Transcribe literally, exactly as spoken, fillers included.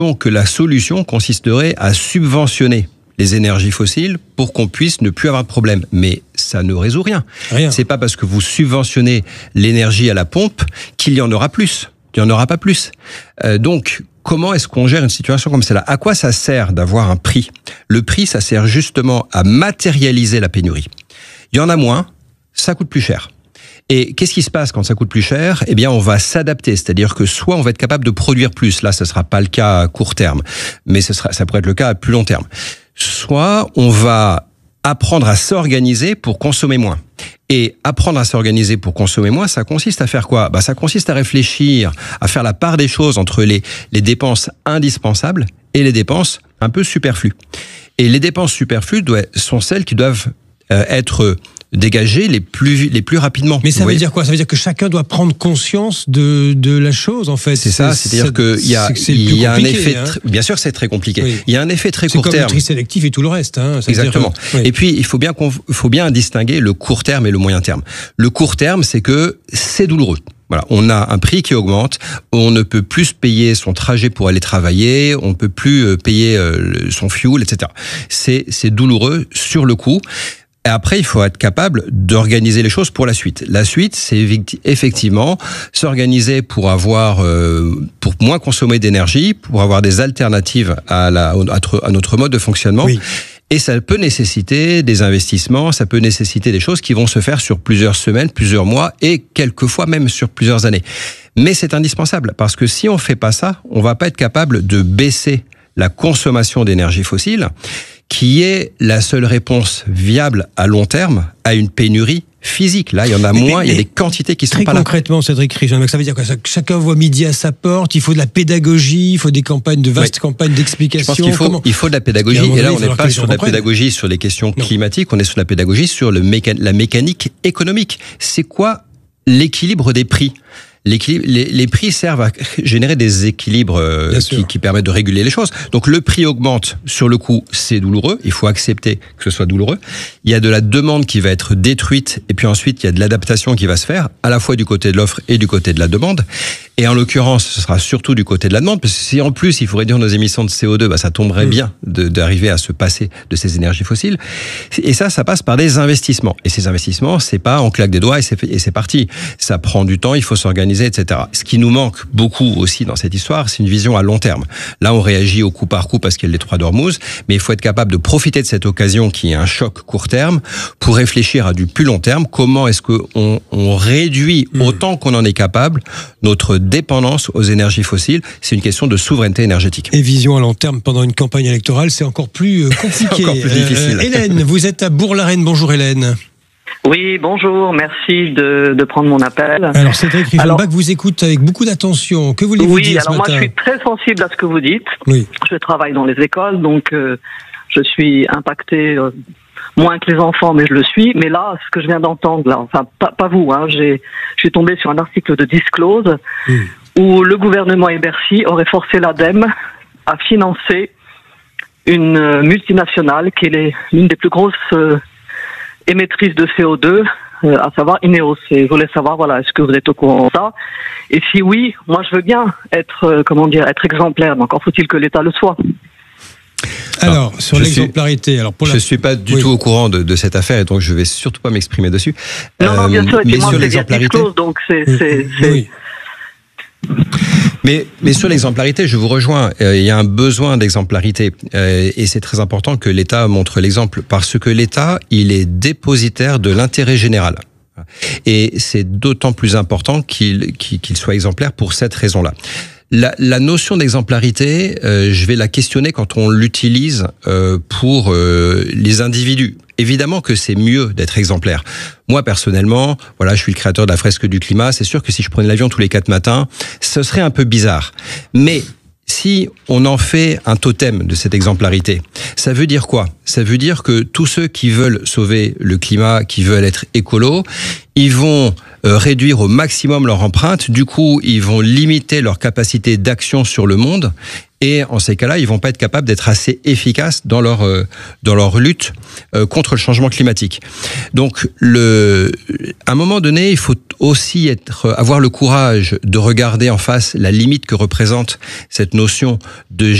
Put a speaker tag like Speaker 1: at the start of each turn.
Speaker 1: que la solution consisterait à subventionner les énergies fossiles pour qu'on puisse ne plus avoir de problème. Mais ça ne résout rien. rien. C'est pas parce que vous subventionnez l'énergie à la pompe qu'il y en aura plus. Il n'y en aura pas plus. Euh, donc, comment est-ce qu'on gère une situation comme celle-là ? À quoi ça sert d'avoir un prix ? Le prix, ça sert justement à matérialiser la pénurie. Il y en a moins, ça coûte plus cher. Et qu'est-ce qui se passe quand ça coûte plus cher ? Eh bien, on va s'adapter, c'est-à-dire que soit on va être capable de produire plus, là, ce sera pas le cas à court terme, mais ce sera, ça pourrait être le cas à plus long terme. Soit on va apprendre à s'organiser pour consommer moins. Et apprendre à s'organiser pour consommer moins, ça consiste à faire quoi ? Bah, ça consiste à réfléchir, à faire la part des choses entre les, les dépenses indispensables et les dépenses un peu superflues. Et les dépenses superflues doivent, sont celles qui doivent euh, être dégagées les plus, les plus rapidement.
Speaker 2: Mais ça veut dire quoi ? Ça veut dire que chacun doit prendre conscience de, de la chose, en fait.
Speaker 1: C'est ça, c'est-à-dire qu'il y a, il y a un effet... Hein. Bien sûr, c'est très compliqué. Oui. Il y a un effet très court terme.
Speaker 2: C'est comme le tri sélectif et tout le reste. Hein,
Speaker 1: Exactement.
Speaker 2: Dire, oui.
Speaker 1: Et puis, il faut bien, qu'on, faut bien distinguer le court terme et le moyen terme. Le court terme, c'est que c'est douloureux. Voilà, on a un prix qui augmente, on ne peut plus payer son trajet pour aller travailler, on ne peut plus payer son fuel, et cetera. C'est, c'est douloureux sur le coup. Et après, il faut être capable d'organiser les choses pour la suite. La suite, c'est effectivement s'organiser pour avoir, euh, pour moins consommer d'énergie, pour avoir des alternatives à, la, à notre mode de fonctionnement. Oui. Et ça peut nécessiter des investissements, ça peut nécessiter des choses qui vont se faire sur plusieurs semaines, plusieurs mois et quelquefois même sur plusieurs années. Mais c'est indispensable parce que si on fait pas ça, on va pas être capable de baisser la consommation d'énergie fossile, qui est la seule réponse viable à long terme à une pénurie physique. Là, il y en a moins, mais, mais, il y a des quantités qui sont pas là.
Speaker 2: Très concrètement, Cédric Richard, ça veut dire que chacun voit midi à sa porte, il faut de la pédagogie, il faut des campagnes, de vastes oui. campagnes d'explication.
Speaker 1: Je pense qu'il faut, Comment... il faut de la pédagogie, et, et là, on n'est pas sur de la pédagogie sur les questions non. climatiques, on est sur la pédagogie sur le méca... la mécanique économique. C'est quoi l'équilibre des prix ? Les, les prix servent à générer des équilibres euh, qui, qui permettent de réguler les choses. Donc le prix augmente, sur le coup, c'est douloureux. Il faut accepter que ce soit douloureux. Il y a de la demande qui va être détruite, et puis ensuite il y a de l'adaptation qui va se faire, à la fois du côté de l'offre et du côté de la demande. Et en l'occurrence, ce sera surtout du côté de la demande, parce que si en plus il faut réduire nos émissions de C O deux, bah, ça tomberait mmh. bien de, d'arriver à se passer de ces énergies fossiles. Et ça, ça passe par des investissements. Et ces investissements, c'est pas on claque des doigts et c'est, et c'est parti. Ça prend du temps, il faut s'organiser, et cetera. Ce qui nous manque beaucoup aussi dans cette histoire, c'est une vision à long terme. Là, on réagit au coup par coup parce qu'il y a le détroit d'Ormuz, mais il faut être capable de profiter de cette occasion qui est un choc court terme pour réfléchir à du plus long terme. Comment est-ce qu'on on réduit mmh. autant qu'on en est capable notre dépendance aux énergies fossiles ? C'est une question de souveraineté énergétique.
Speaker 2: Et vision à long terme pendant une campagne électorale, c'est encore plus compliqué.
Speaker 1: c'est encore plus difficile.
Speaker 2: Euh, Hélène, vous êtes à Bourg-la-Reine. Bonjour Hélène.
Speaker 3: Oui, bonjour, merci de, de prendre mon appel.
Speaker 2: Alors Cédric Richard vous écoute avec beaucoup d'attention. Que voulez-vous
Speaker 3: oui,
Speaker 2: dire ce matin ?
Speaker 3: Oui, alors moi je suis très sensible à ce que vous dites.
Speaker 2: Oui.
Speaker 3: Je travaille dans les écoles, donc euh, je suis impacté euh, moins que les enfants, mais je le suis. Mais là, ce que je viens d'entendre, là, enfin pas, pas vous, hein, j'ai, je suis tombé sur un article de Disclose oui. où le gouvernement et Bercy auraient forcé l'ADEME à financer une multinationale qui est les, l'une des plus grosses euh, émettrice de C O deux, euh, à savoir Ineos. Et je voulais savoir, voilà, est-ce que vous êtes au courant de ça ? Et si oui, moi je veux bien être, euh, comment dire, être exemplaire, mais encore faut-il que l'État le soit.
Speaker 2: Alors, alors sur l'exemplarité,
Speaker 1: suis,
Speaker 2: alors pour
Speaker 1: la... je suis pas du oui. tout au courant de, de cette affaire, et donc je vais surtout pas m'exprimer dessus.
Speaker 3: Non, non, bien sûr,
Speaker 1: euh,
Speaker 3: et
Speaker 1: mais
Speaker 3: moi
Speaker 1: sur
Speaker 3: c'est
Speaker 1: l'exemplarité,
Speaker 3: close, donc c'est, c'est, c'est...
Speaker 1: Oui. Mais, mais sur l'exemplarité, je vous rejoins. Euh, il y a un besoin d'exemplarité, euh, et c'est très important que l'État montre l'exemple, parce que l'État, il est dépositaire de l'intérêt général. Et c'est d'autant plus important qu'il, qu'il, qu'il soit exemplaire pour cette raison-là. La, la notion d'exemplarité, euh, je vais la questionner quand on l'utilise euh, pour euh, les individus. Évidemment que c'est mieux d'être exemplaire. Moi, personnellement, voilà, je suis le créateur de la fresque du climat. C'est sûr que si je prenais l'avion tous les quatre matins, ce serait un peu bizarre. Mais si on en fait un totem de cette exemplarité, ça veut dire quoi ? Ça veut dire que tous ceux qui veulent sauver le climat, qui veulent être écolos, ils vont euh, réduire au maximum leur empreinte. Du coup, ils vont limiter leur capacité d'action sur le monde. Et en ces cas-là, ils vont pas être capables d'être assez efficaces dans leur euh, dans leur lutte euh, contre le changement climatique. Donc, le, à un moment donné, il faut aussi être avoir le courage de regarder en face la limite que représente cette notion de